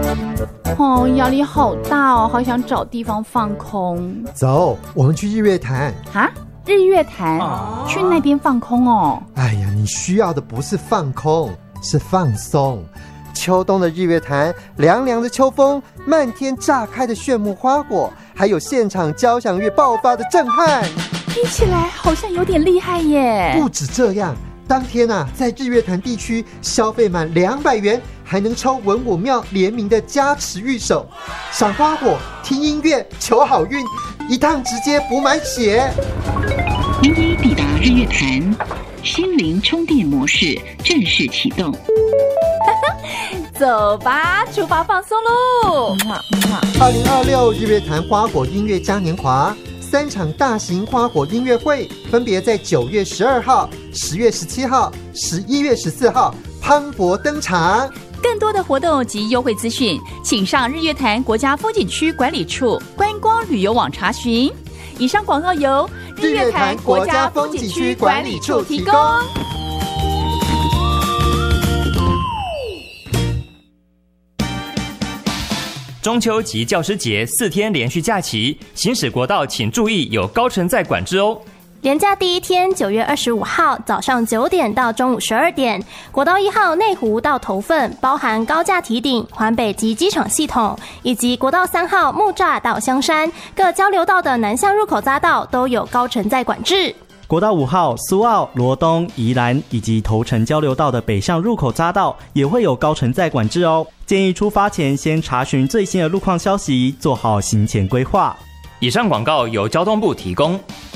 哦，压力好大哦，好想找地方放空。 走，我们去日月潭。 啊？日月潭？去那边放空哦？ 哎呀，你需要的不是放空，是放松。秋冬的日月潭，凉凉的秋风，漫天炸开的炫目花果，还有现场交响乐爆发的震撼。 听起来好像有点厉害耶。 不止这样，当天在日月潭地区消费满200元，还能抽文武庙联名的加持御守，赏花火、听音乐、求好运，一趟直接补满血。 您已抵达日月潭，心灵充电模式正式启动。 走吧，出发放松喽 ！2026日月潭花火音乐嘉年华，3场大型花火音乐会，分别在9月12号、10月17号、11月14号磅礴登场。 更多的活动及优惠资讯，请上日月潭国家风景区管理处观光旅游网查询。以上广告由日月潭国家风景区管理处提供。 中秋及教师节4天连续假期，行驶国道请注意有高乘载管制哦。 连假第一天9月25号早上9点到中午12点，国道1号内湖到头份包含高架堤顶、环北及机场系统，以及国道3号木栅到香山各交流道的南向入口匝道都有高乘载管制。 国道5号苏澳、罗东、宜兰以及头城交流道的北向入口匝道也会有高乘载管制哦。建议出发前先查询最新的路况消息，做好行前规划。 以上广告由交通部提供。